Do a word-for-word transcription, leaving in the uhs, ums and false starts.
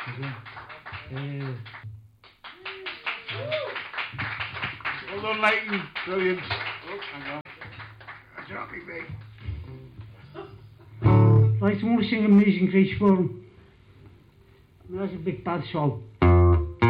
Uh, Well done, Leighton. Brilliant. Oh, hang on. That's not me, mate. right, I'm only singing Amazing Grace for him. That's a big bad song.